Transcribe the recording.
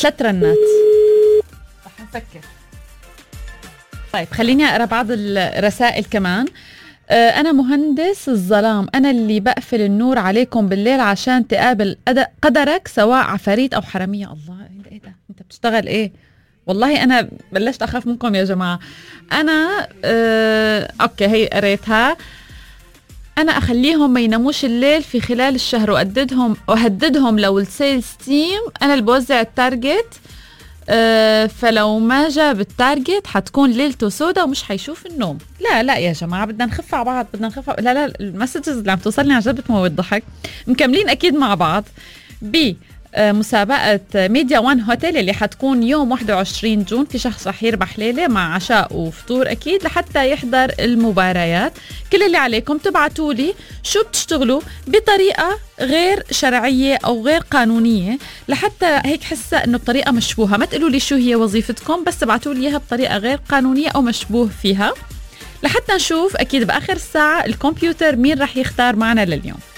3 رنات رح نسكر. طيب خليني أقرأ بعض الرسائل كمان. أنا مهندس الظلام، أنا اللي بقفل النور عليكم بالليل عشان تقابل قدرك سواء عفاريت أو حرامية. الله، إيه ده؟ أنت بتشتغل إيه؟ والله أنا بلشت أخاف منكم يا جماعة. أنا أوكي هي قريتها. أنا أخليهم ما يناموش الليل في خلال الشهر وأهددهم لو السيلز تيم أنا اللي بوزع التارجت، فلو ما جاب التارجت حتكون ليلته سودة ومش حيشوف النوم. لا يا جماعة، بدنا نخف على بعض، لا المسجز اللي عم توصلني عن جد بتموت ضحك. مكملين أكيد مع بعض بمسابقة ميديا وان هوتيل اللي حتكون يوم 21 جون. في شخص رح يربح ليلة مع عشاء وفطور أكيد لحتى يحضر المباريات. كل اللي عليكم تبعتوا لي شو بتشتغلوا بطريقة غير شرعية أو غير قانونية، لحتى هيك حسة إنه بطريقة مشبوهة. ما تقولوا لي شو هي وظيفتكم، بس تبعتوا لي إياها بطريقة غير قانونية أو مشبوه فيها، لحتى نشوف أكيد بآخر الساعة الكمبيوتر مين رح يختار معنا لليوم.